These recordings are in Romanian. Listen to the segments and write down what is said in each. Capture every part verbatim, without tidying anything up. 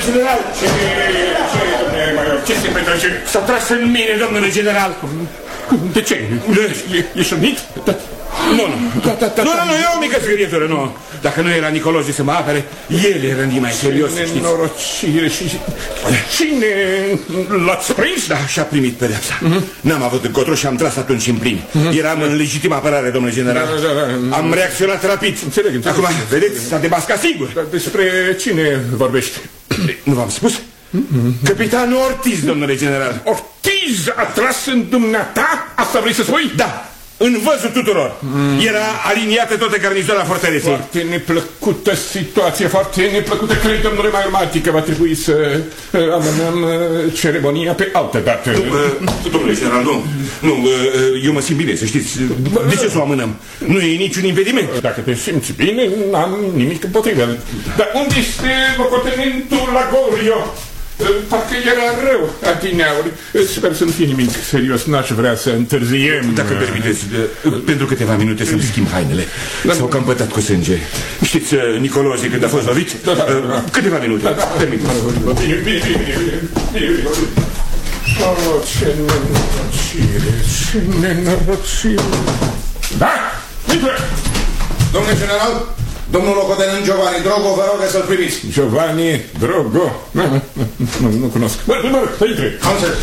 general! Ce, ce, domnule major, ce se petrece? S-a tras în mine, domnule general! De ce? Ești rănit? Nu, nu. Nu, nu, nu, e o mică zgârietură, nu. Dacă nu era Nicolozi să mă apere, el e rândit mai serios, știți. Ce nenorocire și... Cine l-ați prins? Da, și-a primit pedeapsa. N-am avut încotro și am tras atunci în plin. Eram în legitimă apărare, domnule general. Am reacționat rapid. Înțeleg, înțeleg. Acum, vedeți, s-a demascat sigur. Dar despre cine vorbești? Nu v-am spus? Capitanul Ortiz, domnule general. Ortiz a tras în dumneata? Asta vrei să spui? Da. În văzul tuturor. Mm. Era aliniată toată garnizoana fortăreței. Foarte neplăcută situație, foarte neplăcută. Cred, domnule Maiormati, că va trebui să uh, amânăm uh, ceremonia pe altă dată. Uh, domnule general, nu. Nu, uh, eu mă simt bine, să știți. De ce să o amânăm? Nu e niciun impediment. Dacă te simți bine, n-am nimic împotrivă. Dar unde este locotenentul Lagorio? Parcă era rău adineauri. Sper să nu fie nimic serios. N-aș vrea să întârziem. Dacă permiteți, pentru câteva minute să-mi schimb hainele. S-au cam pătat cu sânge. Știți, Nicolozi, când a fost lovit? Da, da, da. Câteva minute. Da, da. Permiteți. Bine, bine, bine, bine. Oh, ce nenorocire, ce nenorocire. Da, intră! Domnule general, domnul locotenent Giovanni Drogo, vă rog să-l primiți. Giovanni Drogo? Nu, nu, nu, nu cunosc. Bă, bă, să intre. Am înțeles.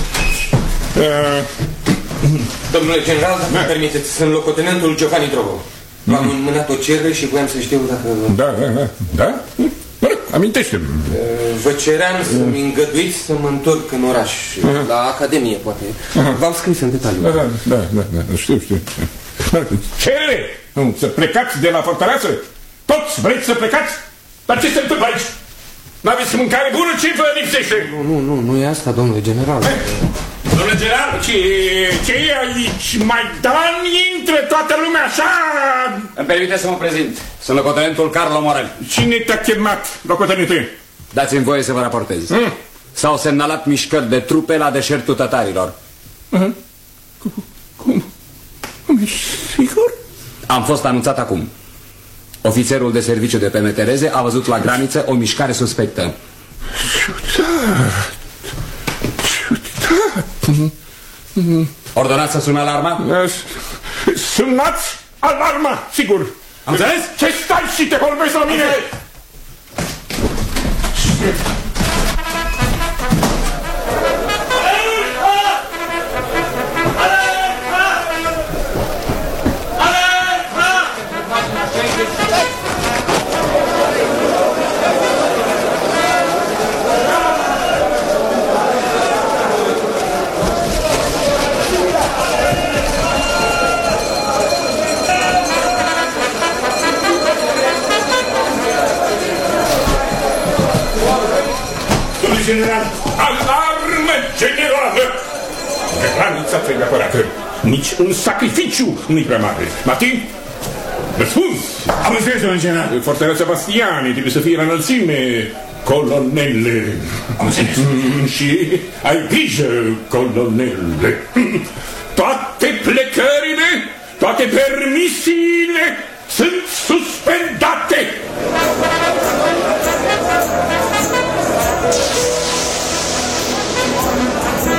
Domnule general, dacă îmi permiteți, sunt locotenentul Giovanni Drogo. V-am înmânat o cerere și voiam să știu dacă... Da, da, da. Da? Bă, amintește-mi. Vă ceream să-mi îngăduiți să mă întorc în oraș, la Academie, poate. V-am scris în detaliu. Da, da, da, da, da, știu, știu. Cerere! Să plecați de la fortăreață? Toți vreți să plecați? Dar ce se întâmplă aici? N-aveți mâncare bună? Ce vă lipsește? Nu, nu, nu, nu e asta, domnule general. Domnule general, ce, ce e aici? Maidan, intră toată lumea așa? Îmi permite să mă prezint. Sunt locotenentul Carlo Morel. Cine te-a chemat, locotenente? Dați-mi voie să vă raportez. Mm. S-au semnalat mișcări de trupe la deșertul tătarilor. Uh-huh. Cum? Cum ești sigur? Am fost anunțat acum. Ofițerul de serviciu de pe Metereze a văzut la graniță o mișcare suspectă. Ciudat! Ciudat! Ordonați să sună alarma? Sunați alarma, sigur! Am înțeles? Ce stai și te vorbești la mine? General. Alarmă generală! Pe granița trebuie apărată. Nici un sacrificiu nu-i prea mare. Martin? Răspuns! Am înțeles, domnule general. Fortăreața Bastiani trebuie să fie la înălțime. Colonele. Am înțeles. Și ai grijă, colonele. Toate plecările, toate permisiile sunt suspendate.